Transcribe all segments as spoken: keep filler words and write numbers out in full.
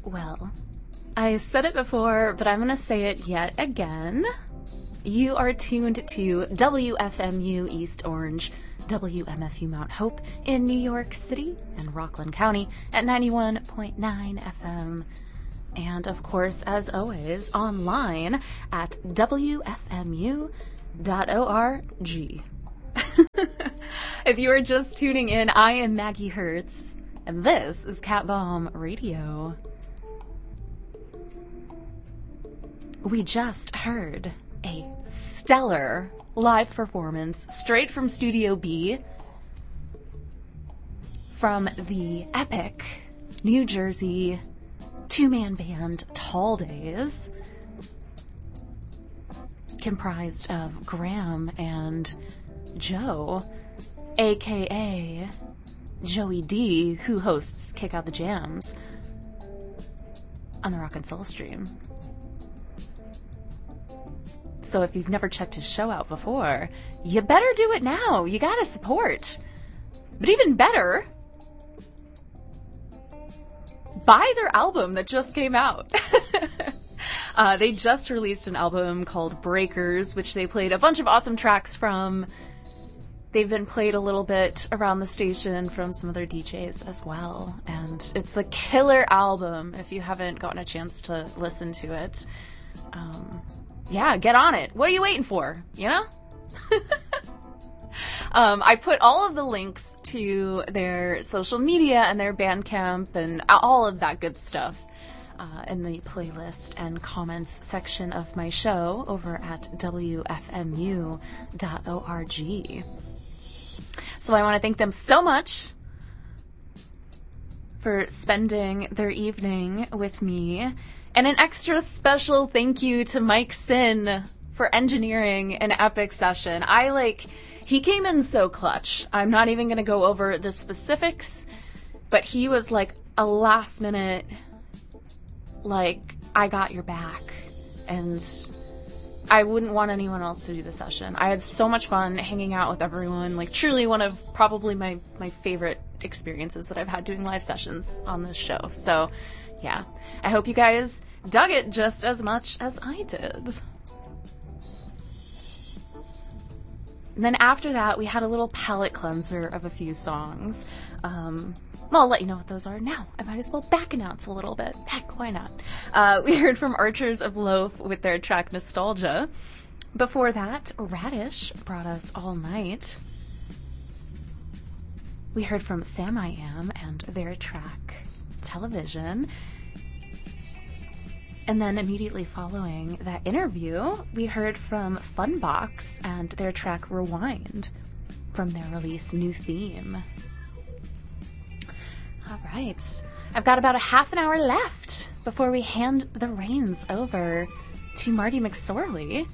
Well, I said it before, but I'm going to say it yet again. You are tuned to W F M U East Orange, W M F U Mount Hope in New York City and Rockland County at ninety-one point nine F M. And of course, as always, online at W F M U dot org. If you are just tuning in, I am Maggie Hertz, and this is Cat Bomb Radio. We just heard a stellar live performance straight from Studio B from the epic New Jersey two-man band Tall Days, comprised of Graham and Joe, aka Joey D, who hosts Kick Out the Jams on the Rock and Soul stream. So if you've never checked his show out before, you better do it now. You gotta support. But even better, buy their album that just came out. uh, they just released an album called Breakers, which they played a bunch of awesome tracks from. They've been played a little bit around the station from some other D Js as well. And it's a killer album if you haven't gotten a chance to listen to it. Um... Yeah, get on it. What are you waiting for? You know? um, I put all of the links to their social media and their Bandcamp and all of that good stuff uh, in the playlist and comments section of my show over at W F M U dot org. So I want to thank them so much for spending their evening with me. And an extra special thank you to Mike Sin for engineering an epic session. I, like, he came in so clutch. I'm not even going to go over the specifics, but he was like a last minute, like, I got your back. And I wouldn't want anyone else to do the session. I had so much fun hanging out with everyone. Like, truly one of probably my, my favorite experiences that I've had doing live sessions on this show. So, yeah. I hope you guys dug it just as much as I did. And then after that, we had a little palate cleanser of a few songs. Um, well, I'll let you know what those are now. I might as well back announce a little bit. Heck, why not? Uh, we heard from Archers of Loaf with their track Nostalgia. Before that, Radish brought us All Night. We heard from Sam I Am and their track Television. And then immediately following that interview, we heard from Funbox and their track Rewind from their release New Theme. All right. I've got about a half an hour left before we hand the reins over to Marty McSorley.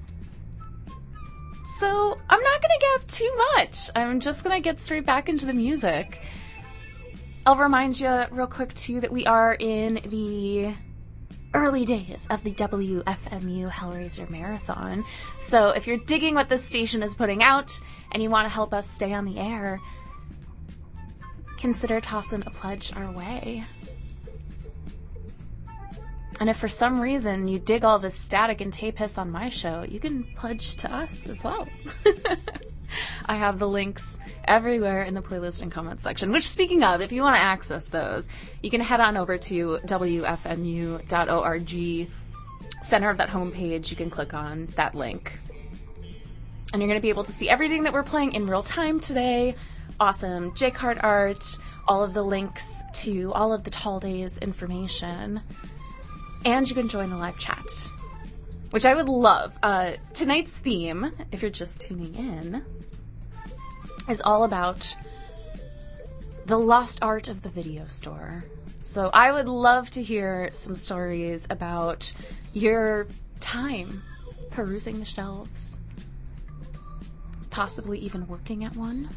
So I'm not going to give too much. I'm just going to get straight back into the music. I'll remind you real quick, too, that we are in the early days of the W F M U Hellraiser Marathon. So if you're digging what this station is putting out and you want to help us stay on the air, consider tossing a pledge our way. And if for some reason you dig all this static and tape hiss on my show, you can pledge to us as well. I have the links everywhere in the playlist and comments section, which, speaking of, if you want to access those, you can head on over to W F M U dot org. Center of that homepage, you can click on that link. And you're going to be able to see everything that we're playing in real time today. Awesome J-Card art, all of the links to all of the Tall Days information. And you can join the live chat, which I would love. Uh, tonight's theme, if you're just tuning in, is all about the lost art of the video store. So I would love to hear some stories about your time perusing the shelves, possibly even working at one.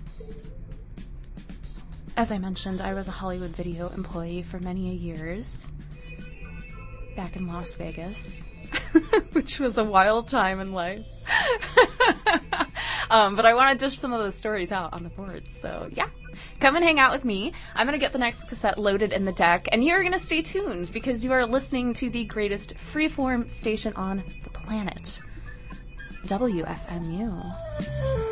As I mentioned, I was a Hollywood Video employee for many years back in Las Vegas. Which was a wild time in life. um, but I want to dish some of those stories out on the board. So, yeah, Come and hang out with me. I'm going to get the next cassette loaded in the deck, and you're going to stay tuned because you are listening to the greatest freeform station on the planet, W F M U.